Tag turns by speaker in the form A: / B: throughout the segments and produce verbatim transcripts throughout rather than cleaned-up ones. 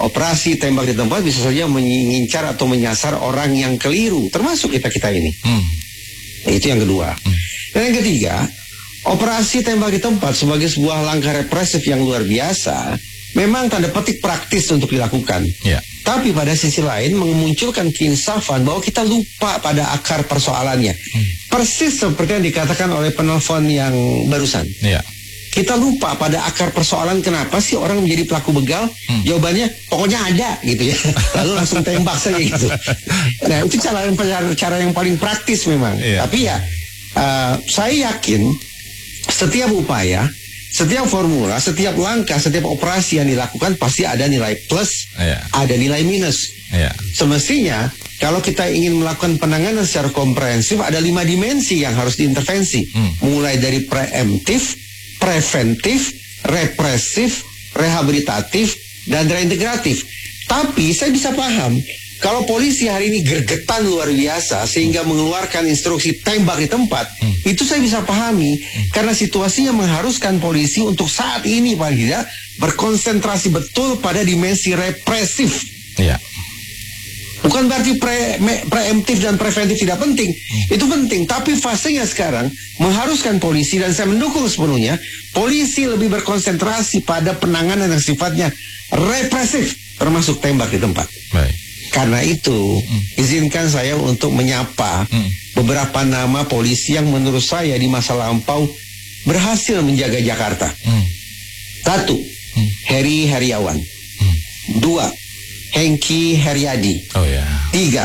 A: operasi tembak di tempat bisa saja mengincar atau menyasar orang yang keliru, termasuk kita-kita ini. Hmm. Itu yang kedua. Hmm. Dan yang ketiga, operasi tembak di tempat sebagai sebuah langkah represif yang luar biasa memang tanda petik praktis untuk dilakukan. Yeah. Tapi pada sisi lain memunculkan keinsafan bahwa kita lupa pada akar persoalannya. Hmm. Persis seperti yang dikatakan oleh penelpon yang barusan. Yeah. Kita lupa pada akar persoalan kenapa sih orang menjadi pelaku begal. Hmm. Jawabannya pokoknya ada gitu ya. Lalu langsung tembak saja gitu. Nah itu cara yang, cara yang paling praktis memang. Yeah. Tapi ya uh, saya yakin setiap upaya, setiap formula, setiap langkah, setiap operasi yang dilakukan pasti ada nilai plus, yeah. ada nilai minus. Yeah. Semestinya kalau kita ingin melakukan penanganan secara komprehensif ada lima dimensi yang harus diintervensi. Hmm. Mulai dari preemptif, preventif, represif, rehabilitatif, dan reintegratif. Tapi saya bisa paham kalau polisi hari ini gergetan luar biasa sehingga mengeluarkan instruksi tembak di tempat, hmm. itu saya bisa pahami hmm. karena situasinya mengharuskan polisi untuk saat ini paling tidak berkonsentrasi betul pada dimensi represif. Ya. Bukan berarti pre, me, preemptif dan preventif tidak penting, hmm. itu penting. Tapi fasenya sekarang mengharuskan polisi, dan saya mendukung sepenuhnya polisi lebih berkonsentrasi pada penanganan yang sifatnya represif, termasuk tembak di tempat. Baik. Karena itu, mm. izinkan saya untuk menyapa mm. beberapa nama polisi yang menurut saya di masa lampau berhasil menjaga Jakarta. Mm. Satu, mm. Heri Heriawan. Mm. Dua, Hengki Heriadi. Oh, yeah. Tiga,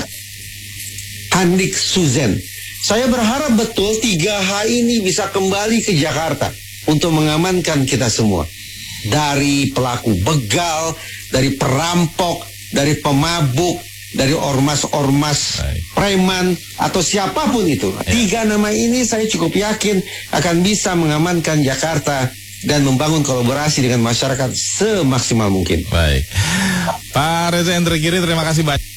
A: Handik Suzen. Saya berharap betul tiga H ini bisa kembali ke Jakarta untuk mengamankan kita semua. Dari pelaku begal, dari perampok, dari pemabuk, dari ormas-ormas preman atau siapapun itu. Ya. Tiga nama ini saya cukup yakin akan bisa mengamankan Jakarta dan membangun kolaborasi dengan masyarakat semaksimal mungkin.
B: Baik. Pak Reza Indragiri, terima kasih banyak.